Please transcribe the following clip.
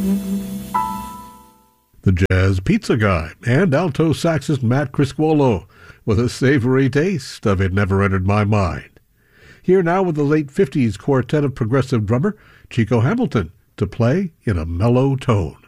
The Jazz Pizza Guy and alto saxist Matt Criscuolo with a savory taste of It Never Entered My Mind. Here now with the late 50s quartet of progressive drummer Chico Hamilton to play in a mellow tone.